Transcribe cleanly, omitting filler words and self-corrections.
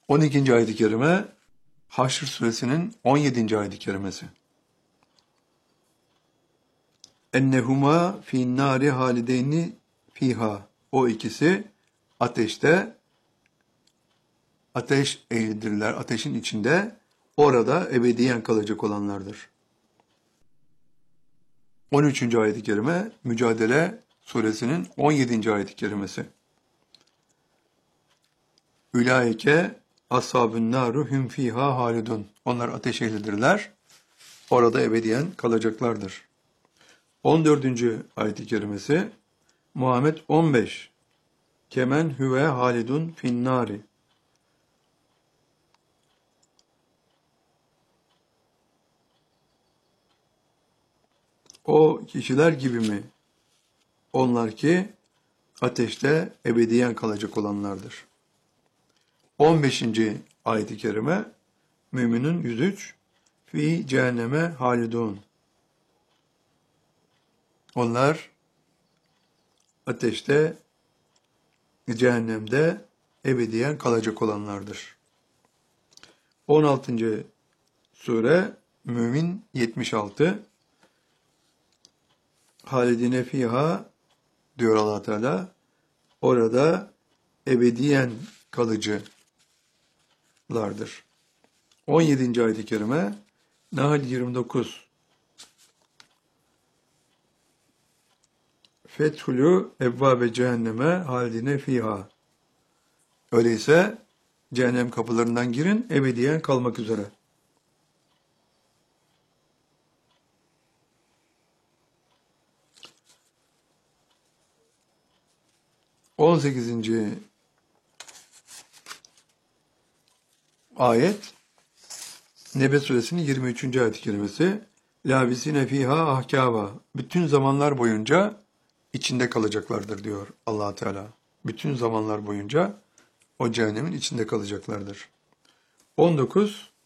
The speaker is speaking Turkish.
12. ayet-i kerime Haşr suresinin 17. ayet-i kerimesi. Ennehuma fin nari halideyni fiha. O ikisi ateşte, ateş ehlidirler. Ateşin içinde orada ebediyen kalacak olanlardır. 13. ayet-i kerime Mücadele suresinin 17. ayet-i kerimesi. Ülaike ashabun naru hum fiha halidun. Onlar ateş ehlidirler. Orada ebediyen kalacaklardır. 14. ayet-i kerimesi Muhammed 15. Kemen huve halidun finnari. O kişiler gibi mi? Onlar ki ateşte ebediyen kalacak olanlardır. 15. ayet-i kerime Müminun 103. Fi cehenneme halidun. Onlar ateşte, cehennemde ebediyen kalacak olanlardır. 16. sure Mümin 76. Halidine fiha diyor Allah Teala. Orada ebediyen kalıcılardır. 17. ayet-i kerime Nahl 29. Fethulü evvabe cehenneme halidine fiha. Öyleyse cehennem kapılarından girin, ebediyen kalmak üzere. 18. ayet Nebe suresinin 23. ayet-i kerimesi Labisine fiha ahkâva. Bütün zamanlar boyunca içinde kalacaklardır diyor Allah Teala. Bütün zamanlar boyunca o cehennemin içinde kalacaklardır. 19.